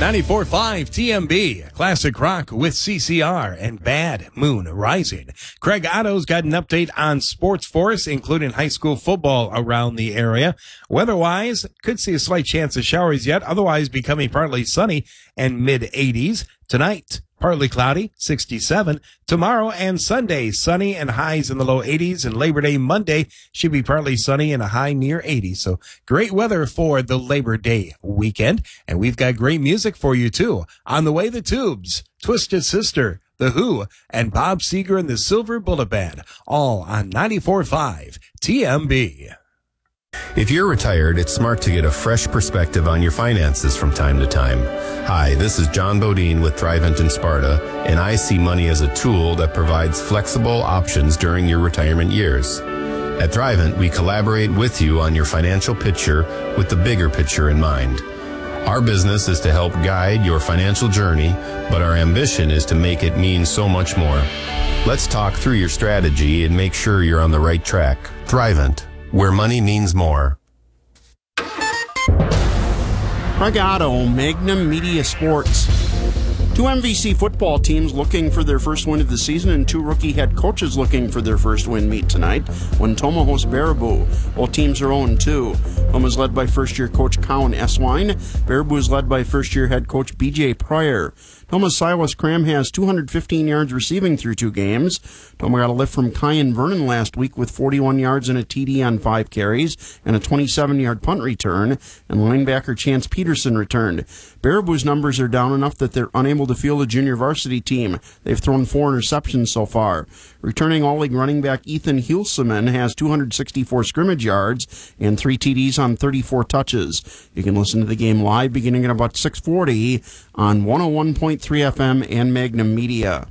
94.5 TMB, Classic Rock with CCR and Bad Moon Rising. Craig Otto's got an update on sports for us, including high school football around the area. Weather-wise, could see a slight chance of showers yet, otherwise becoming partly sunny and mid-80s. Tonight, partly cloudy, 67. Tomorrow and Sunday, sunny and highs in the low 80s. And Labor Day Monday should be partly sunny and a high near 80. So great weather for the Labor Day weekend. And we've got great music for you, too. On the way, the Tubes, Twisted Sister, The Who, and Bob Seger and the Silver Bullet Band, all on 94.5 TMB. If you're retired, it's smart to get a fresh perspective on your finances from time to time. Hi, this is John Bodine with Thrivent in Sparta, and I see money as a tool that provides flexible options during your retirement years. At Thrivent, we collaborate with you on your financial picture with the bigger picture in mind. Our business is to help guide your financial journey, but our ambition is to make it mean so much more. Let's talk through your strategy and make sure you're on the right track. Thrivent, where money means more. Craig Otto, Magnum Media Sports. Two MVC football teams looking for their first win of the season and two rookie head coaches looking for their first win meet tonight when Tomah hosts Baraboo. Both teams are 0-2. Tomah is led by first-year coach Cowan Eswine. Baraboo is led by first-year head coach B.J. Pryor. Tomah's Silas Cram has 215 yards receiving through 2 games. Tomah got a lift from Kyan Vernon last week with 41 yards and a TD on 5 carries and a 27-yard punt return, and linebacker Chance Peterson returned. Baraboo's numbers are down enough that they're unable to field a junior varsity team. They've thrown 4 interceptions so far. Returning All-League running back Ethan Hulseman has 264 scrimmage yards and 3 TDs on 34 touches. You can listen to the game live beginning at about 6:40 on 101.3 FM and Magnum Media.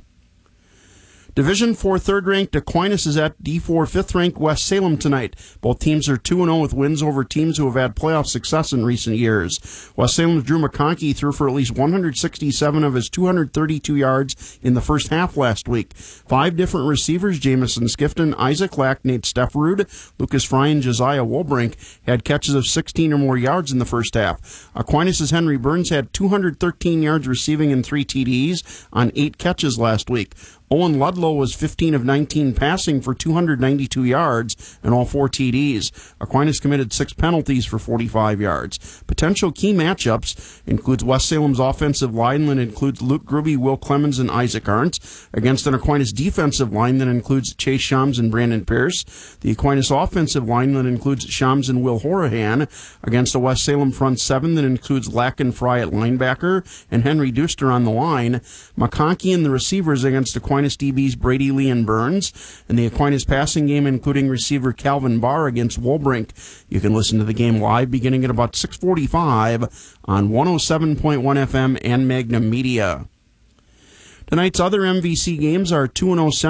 Division 4 third-ranked Aquinas is at D4 fifth-ranked West Salem tonight. Both teams are 2-0 with wins over teams who have had playoff success in recent years. West Salem's Drew McConkey threw for at least 167 of his 232 yards in the first half last week. 5 different receivers, Jamison Skifton, Isaac Lack, Nate Steffrud, Lucas Fry, and Josiah Wolbrink, had catches of 16 or more yards in the first half. Aquinas' Henry Burns had 213 yards receiving and 3 TDs on 8 catches last week. Owen Ludlow was 15 of 19 passing for 292 yards and all 4 TDs. Aquinas committed 6 penalties for 45 yards. Potential key matchups includes West Salem's offensive line that includes Luke Gruby, Will Clemens, and Isaac Arndt against an Aquinas defensive line that includes Chase Shams and Brandon Pierce. The Aquinas offensive line that includes Shams and Will Horahan against a West Salem front 7 that includes Lack and Fry at linebacker and Henry Duster on the line. McConkey and the receivers against Aquinas DBs Brady Lee and Burns, and the Aquinas passing game including receiver Calvin Barr against Wolbrink. You can listen to the game live beginning at about 6:45 on 107.1 FM and Magnum Media. Tonight's other MVC games are 2-0